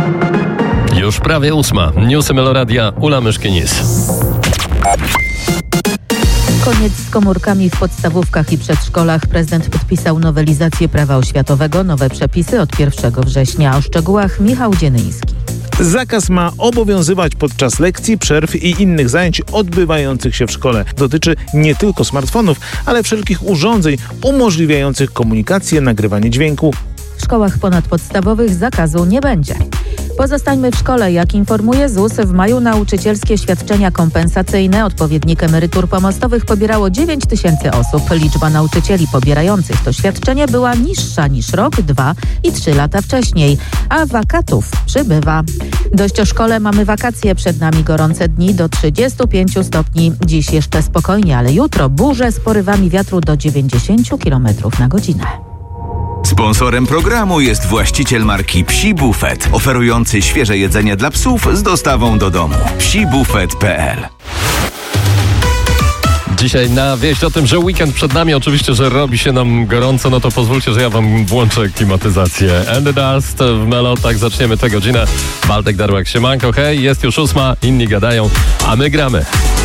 Już prawie 8. Newsy Meloradia, Ula Myszkinis. Koniec z komórkami w podstawówkach i przedszkolach. Prezydent podpisał nowelizację prawa oświatowego. Nowe przepisy od 1 września. O szczegółach Michał Dzienyński. Zakaz ma obowiązywać podczas lekcji, przerw i innych zajęć odbywających się w szkole. Dotyczy nie tylko smartfonów, ale wszelkich urządzeń umożliwiających komunikację, nagrywanie dźwięku. W szkołach ponadpodstawowych zakazu nie będzie. Pozostańmy w szkole. Jak informuje ZUS, w maju nauczycielskie świadczenia kompensacyjne, odpowiednik emerytur pomostowych, pobierało 9 000 osób. Liczba nauczycieli pobierających to świadczenie była niższa niż rok, 2 i 3 lata wcześniej, a wakatów przybywa. Dość o szkole, mamy wakacje, przed nami gorące dni do 35 stopni. Dziś jeszcze spokojnie, ale jutro burze z porywami wiatru do 90 km na godzinę. Sponsorem programu jest właściciel marki Psi Bufet, oferujący świeże jedzenie dla psów z dostawą do domu. psibufet.pl. Dzisiaj na wieść o tym, że weekend przed nami, oczywiście, że robi się nam gorąco, no to pozwólcie, że ja wam włączę klimatyzację. And the Dust w Melo, tak zaczniemy tę godzinę. Waldek Darłek, siemanko, hej, jest już 8, inni gadają, a my gramy.